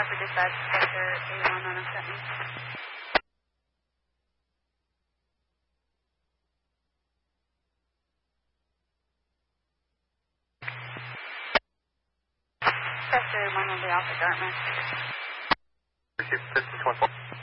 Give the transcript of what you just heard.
for dispatch, Sector 81 on Sutton. Sector 1 will be off at Dartmouth. Receive 1524.